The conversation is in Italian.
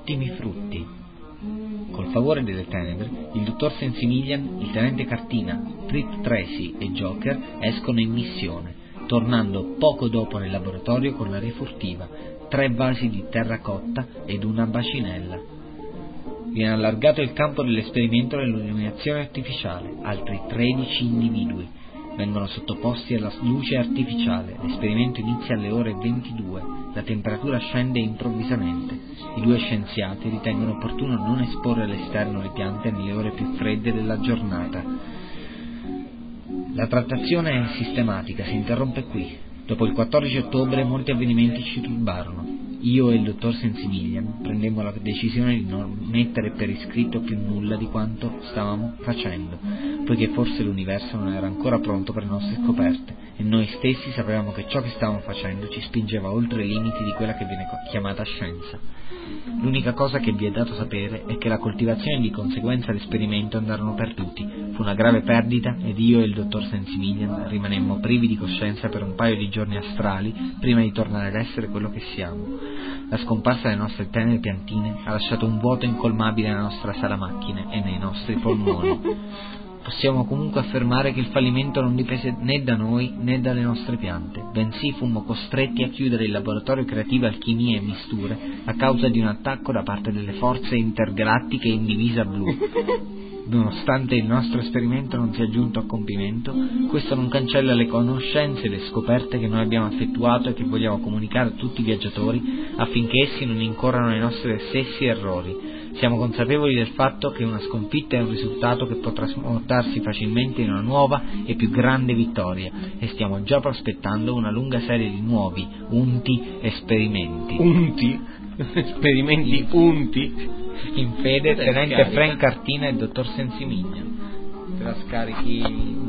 ottimi frutti. Col favore delle tenebre, il dottor Sensimilian, il tenente Cartina, Trip Tracy e Joker escono in missione, tornando poco dopo nel laboratorio con l'aria furtiva, 3 vasi di terracotta ed una bacinella. Viene allargato il campo dell'esperimento nell'illuminazione artificiale, altri 13 individui vengono sottoposti alla luce artificiale, l'esperimento inizia alle ore 22, la temperatura scende improvvisamente, i 2 scienziati ritengono opportuno non esporre all'esterno le piante nelle ore più fredde della giornata. La trattazione è sistematica, si interrompe qui. Dopo il 14 ottobre molti avvenimenti ci turbarono. Io e il dottor Sensimilian prendemmo la decisione di non mettere per iscritto più nulla di quanto stavamo facendo, poiché forse l'universo non era ancora pronto per le nostre scoperte, e noi stessi sapevamo che ciò che stavamo facendo ci spingeva oltre i limiti di quella che viene chiamata scienza. L'unica cosa che vi è dato sapere è che la coltivazione e di conseguenza l'esperimento andarono perduti. Fu una grave perdita ed io e il dottor Sensimilian rimanemmo privi di coscienza per un paio di giorni astrali prima di tornare ad essere quello che siamo. La scomparsa delle nostre tenere piantine ha lasciato un vuoto incolmabile nella nostra sala macchine e nei nostri polmoni. Possiamo comunque affermare che il fallimento non dipese né da noi né dalle nostre piante, bensì fummo costretti a chiudere il laboratorio creativo alchimie e misture a causa di un attacco da parte delle forze intergalattiche in divisa blu. Nonostante il nostro esperimento non sia giunto a compimento, questo non cancella le conoscenze e le scoperte che noi abbiamo effettuato e che vogliamo comunicare a tutti i viaggiatori affinché essi non incorrano nei nostri stessi errori. Siamo consapevoli del fatto che una sconfitta è un risultato che può trasmutarsi facilmente in una nuova e più grande vittoria, e stiamo già prospettando una lunga serie di nuovi, unti esperimenti. Unti? Esperimenti unti? In fede, tenente Frank Cartina e il dottor Sensimilian. Te la scarichi